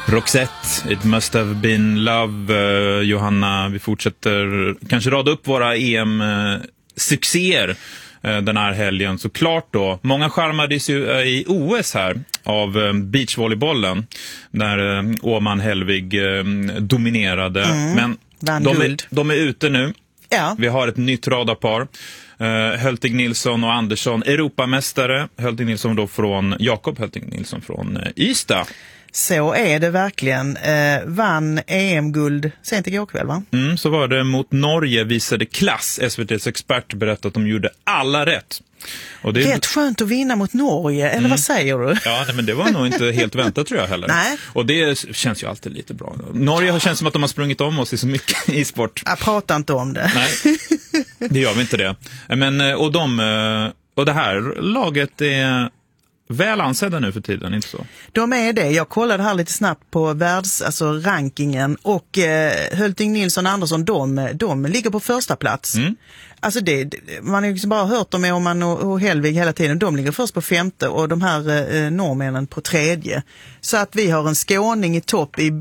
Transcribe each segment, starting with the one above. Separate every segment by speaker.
Speaker 1: Roxette, It Must Have Been Love. Johanna, vi fortsätter kanske rada upp våra EM-succéer den här helgen. Såklart då, många charmades ju i OS här av beachvolleybollen där Åman Hellvig dominerade. Men de är ute nu.
Speaker 2: Ja.
Speaker 1: Vi har ett nytt radarpar. Hölting Nilsson och Andersson, Europamästare. Hölting Nilsson då från Jakob Hölting Nilsson från Ystad.
Speaker 2: Så är det verkligen. Vann EM-guld sent igår kväll, va?
Speaker 1: Så var det mot Norge, visade klass. SVT:s expert berättade att de gjorde alla rätt. Och det...
Speaker 2: Rätt skönt att vinna mot Norge, eller vad säger du?
Speaker 1: Ja, nej, men det var nog inte helt väntat tror jag heller.
Speaker 2: Nej.
Speaker 1: Och det känns ju alltid lite bra. Norge har känts som att de har sprungit om oss i så mycket i sport.
Speaker 2: Jag pratar inte om det.
Speaker 1: Nej, det gör vi inte det. Men, och det här laget är väl ansedda nu för tiden, inte så?
Speaker 2: De är det. Jag kollade här lite snabbt på rankingen och Hölting Nilsson och Andersson, de ligger på första plats. Alltså man har ju bara hört om Åman och Hellvig hela tiden. De ligger först på 5:e och de här norrmännen på 3:e. Så att vi har en skåning i topp i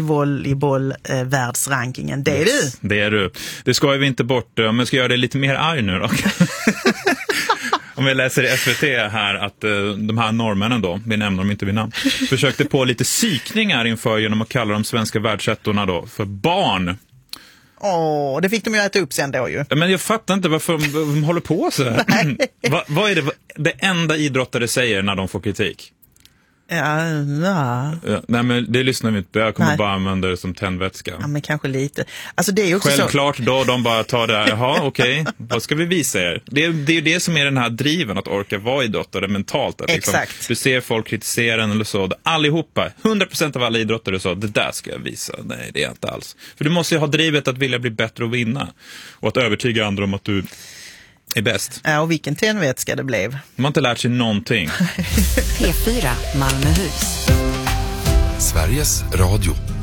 Speaker 2: beachvolleyboll-världsrankingen. Det är du.
Speaker 1: Det är du. Det ska vi inte bort. Om jag ska göra det lite mer arg nu då. Om jag läser i SVT här att de här norrmännen då, vi nämner dem inte vid namn, försökte på lite psykningar inför genom att kalla de svenska världsettorna då för barn.
Speaker 2: Det fick de ju äta upp sen då ju.
Speaker 1: Men jag fattar inte varför de håller på så här. Vad är det enda idrottare säger när de får kritik?
Speaker 2: Ja.
Speaker 1: Nej, men det lyssnar vi inte på. Jag kommer bara använda det som tändvätska.
Speaker 2: Ja, men kanske lite. Alltså det är ju också
Speaker 1: självklart så... då de bara tar det här. Jaha, okej. Vad ska vi visa er? Det är ju det som är den här driven att orka vara idrottare mentalt. Att liksom,
Speaker 2: exakt.
Speaker 1: Du ser folk kritisera en eller så. Allihopa, 100% av alla idrottare så, det där ska jag visa. Nej, det är inte alls. För du måste ju ha drivet att vilja bli bättre och vinna. Och att övertyga andra om att du är bäst.
Speaker 2: Ja, och vilken tändvätska det blev.
Speaker 1: De har inte lärt sig någonting.
Speaker 3: P4 Malmöhus.
Speaker 4: Sveriges Radio.